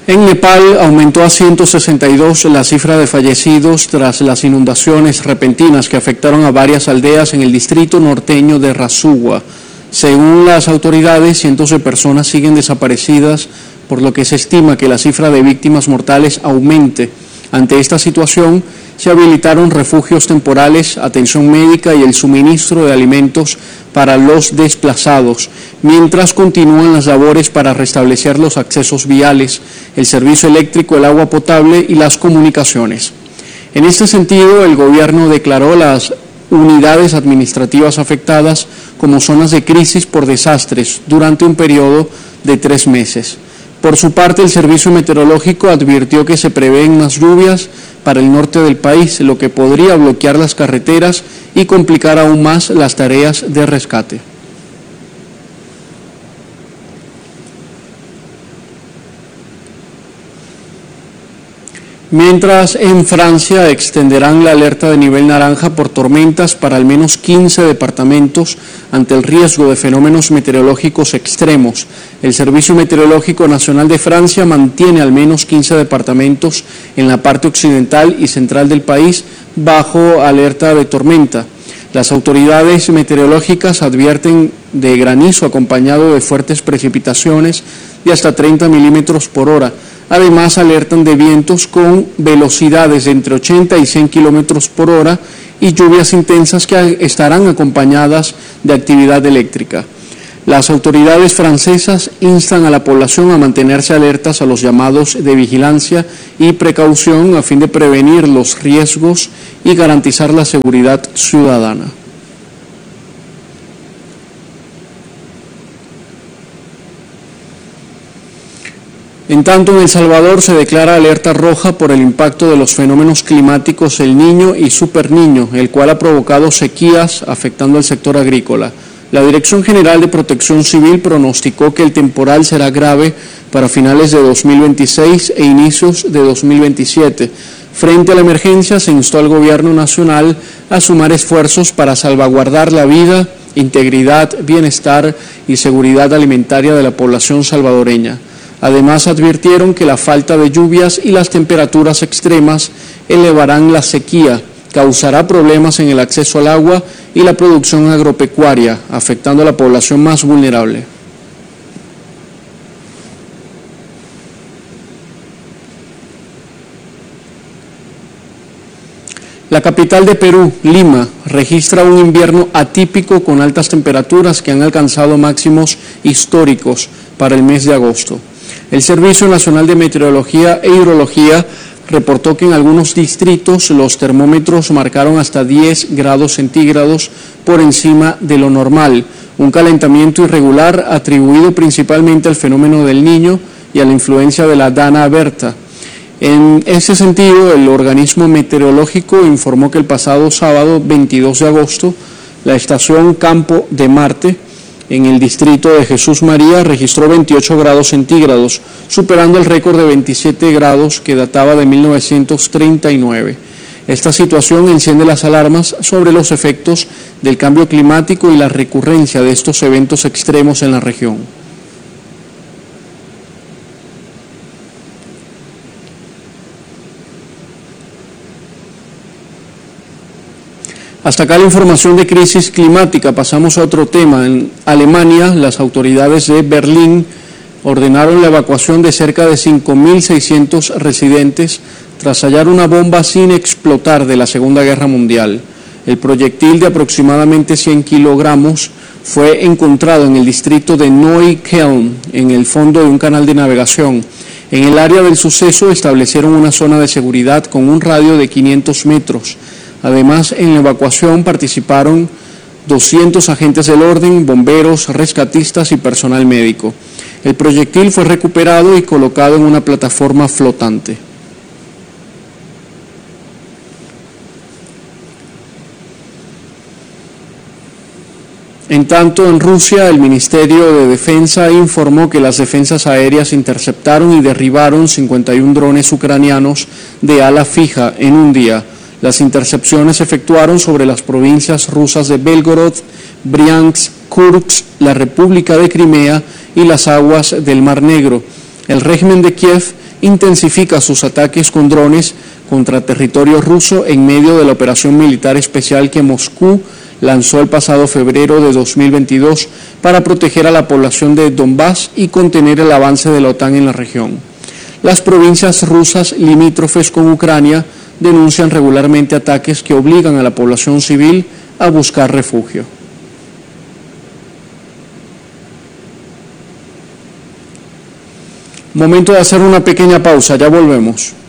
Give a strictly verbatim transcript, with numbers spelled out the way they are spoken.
En Nepal aumentó a ciento sesenta y dos la cifra de fallecidos tras las inundaciones repentinas que afectaron a varias aldeas en el distrito norteño de Rasuwa. Según las autoridades, cientos de personas siguen desaparecidas, por lo que se estima que la cifra de víctimas mortales aumente. Ante esta situación, se habilitaron refugios temporales, atención médica y el suministro de alimentos para los desplazados, mientras continúan las labores para restablecer los accesos viales, el servicio eléctrico, el agua potable y las comunicaciones. En este sentido, el gobierno declaró las unidades administrativas afectadas como zonas de crisis por desastres durante un periodo de tres meses. Por su parte, el Servicio Meteorológico advirtió que se prevén más lluvias para el norte del país, lo que podría bloquear las carreteras y complicar aún más las tareas de rescate. Mientras en Francia extenderán la alerta de nivel naranja por tormentas para al menos quince departamentos ante el riesgo de fenómenos meteorológicos extremos. El Servicio Meteorológico Nacional de Francia mantiene al menos quince departamentos en la parte occidental y central del país bajo alerta de tormenta. Las autoridades meteorológicas advierten de granizo acompañado de fuertes precipitaciones de hasta treinta milímetros por hora. Además, alertan de vientos con velocidades de entre ochenta y cien kilómetros por hora y lluvias intensas que estarán acompañadas de actividad eléctrica. Las autoridades francesas instan a la población a mantenerse alertas a los llamados de vigilancia y precaución a fin de prevenir los riesgos y garantizar la seguridad ciudadana. En tanto, en El Salvador se declara alerta roja por el impacto de los fenómenos climáticos El Niño y Super Niño, el cual ha provocado sequías afectando al sector agrícola. La Dirección General de Protección Civil pronosticó que el temporal será grave para finales de dos mil veintiséis e inicios de dos mil veintisiete. Frente a la emergencia, se instó al Gobierno Nacional a sumar esfuerzos para salvaguardar la vida, integridad, bienestar y seguridad alimentaria de la población salvadoreña. Además, advirtieron que la falta de lluvias y las temperaturas extremas elevarán la sequía, causará problemas en el acceso al agua y la producción agropecuaria, afectando a la población más vulnerable. La capital de Perú, Lima, registra un invierno atípico con altas temperaturas que han alcanzado máximos históricos para el mes de agosto. El Servicio Nacional de Meteorología e Hidrología reportó que en algunos distritos los termómetros marcaron hasta diez grados centígrados por encima de lo normal, un calentamiento irregular atribuido principalmente al fenómeno del Niño y a la influencia de la Dana Berta. En ese sentido, el organismo meteorológico informó que el pasado sábado veintidós de agosto, la estación Campo de Marte, en el distrito de Jesús María, registró veintiocho grados centígrados, superando el récord de veintisiete grados que databa de mil novecientos treinta y nueve. Esta situación enciende las alarmas sobre los efectos del cambio climático y la recurrencia de estos eventos extremos en la región. Hasta acá la información de crisis climática. Pasamos a otro tema. En Alemania, las autoridades de Berlín ordenaron la evacuación de cerca de cinco mil seiscientos residentes tras hallar una bomba sin explotar de la Segunda Guerra Mundial. El proyectil de aproximadamente cien kilogramos fue encontrado en el distrito de Neukölln, en el fondo de un canal de navegación. En el área del suceso establecieron una zona de seguridad con un radio de quinientos metros. Además, en la evacuación participaron doscientos agentes del orden, bomberos, rescatistas y personal médico. El proyectil fue recuperado y colocado en una plataforma flotante. En tanto, en Rusia, el Ministerio de Defensa informó que las defensas aéreas interceptaron y derribaron cincuenta y uno drones ucranianos de ala fija en un día. Las intercepciones se efectuaron sobre las provincias rusas de Belgorod, Briansk, Kursk, la República de Crimea y las aguas del Mar Negro. El régimen de Kiev intensifica sus ataques con drones contra territorio ruso en medio de la operación militar especial que Moscú lanzó el pasado febrero de dos mil veintidós para proteger a la población de Donbass y contener el avance de la OTAN en la región. Las provincias rusas limítrofes con Ucrania denuncian regularmente ataques que obligan a la población civil a buscar refugio. Momento de hacer una pequeña pausa, ya volvemos.